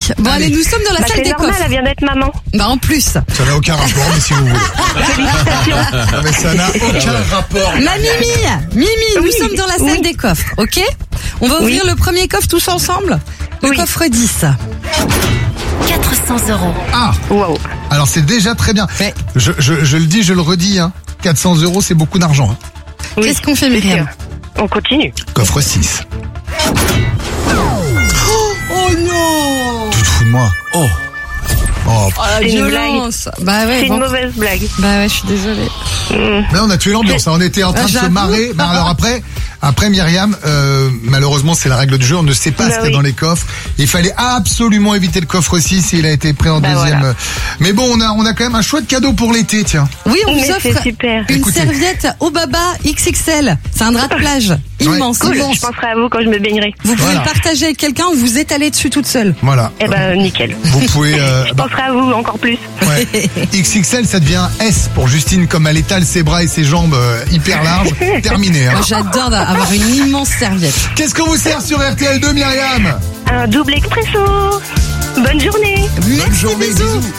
Bon, allez, nous sommes dans la salle c'est des normal, coffres. elle vient d'être maman. Bah, en plus. Ça n'a aucun rapport, mais si vous voulez. Félicitations. Non, mais ça n'a aucun rapport. Ma Mimi, nous Oui, sommes dans la salle oui. des coffres, ok? On va ouvrir le premier coffre tous ensemble. Le Oui. coffre 10. 400 €. Ah, Wow. alors c'est déjà très bien. Ouais. Je le dis, je le redis, hein. 400 €, c'est beaucoup d'argent. Hein. Oui, Qu'est-ce qu'on fait, c'est Myriam? sûr. On continue. Coffre 6. Oh non! Tu te fous de moi? Oh. La C'est une violence. Bah ouais, C'est bon. une mauvaise blague. Bah ouais, je suis désolée. Là, on a tué l'ambiance. Hein. On était en train de se J'avoue. marrer. Mais alors après Myriam, malheureusement, c'est la règle du jeu. On ne sait pas Bah ce qu'il y a oui. dans les coffres. Il fallait absolument éviter le coffre 6 et il a été pris en Bah deuxième. voilà. Mais bon, on a quand même un chouette cadeau pour l'été, tiens. Oui, on Mais vous c'est offre super. une Écoutez. serviette Obaba XXL. C'est un drap de plage. Immense, Cool, immense. je penserai à vous quand je me baignerai. Vous pouvez Voilà. le partager avec quelqu'un ou vous étaler dessus toute seule. Voilà. Eh ben, nickel. Vous pouvez... Je penserai à vous encore plus. ouais. XXL, ça devient S pour Justine, comme elle étale ses bras et ses jambes hyper larges. Terminé. Hein. Moi, j'adore avoir une immense serviette. Qu'est-ce qu'on vous sert sur RTL2, Myriam? Un double expresso. Bonne journée. Bonne journée, bisous.